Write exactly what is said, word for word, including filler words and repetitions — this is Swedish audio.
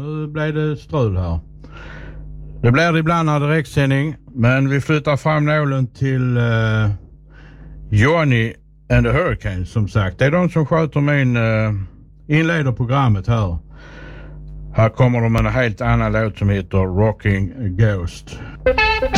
nu blev det strul här. Det blir det ibland när direktsändning, men vi flyttar fram nålen till uh, Johnny and the Hurricanes som sagt. Det är de som sköter min uh, inleder programmet här. Här kommer de med en helt annan låt som heter Rocking Ghost.